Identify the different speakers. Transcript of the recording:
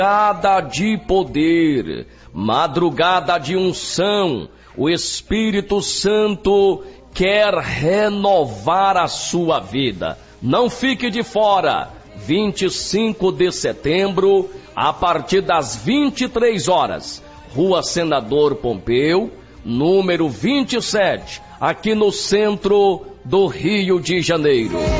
Speaker 1: Madrugada de poder, madrugada de unção. O Espírito Santo quer renovar a sua vida. Não fique de fora. 25 de setembro, a partir das 23 horas, Rua Senador Pompeu, número 27, aqui no centro do Rio de Janeiro.